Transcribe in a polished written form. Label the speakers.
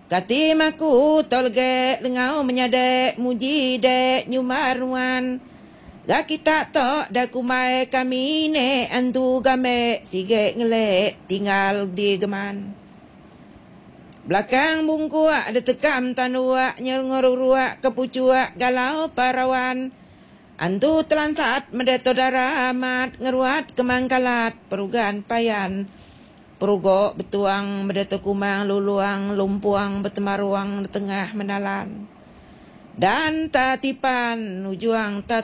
Speaker 1: Kati maku tolge lengau menyadek muji dek nyumaruan. Ga kita tok da kumai kami ne antu game sige ngelek tinggal di geman. Belakang bungkuak ada tekam tanuak nyel ngoruruak kepucuak galau parawan. Antu telansat mendeto darah amat ngeruat kemangkalat perugan payan. Perugok betuang mendeto kumang luluang lumpuang betemaruang di tengah menalan. Dan tatipan ujuang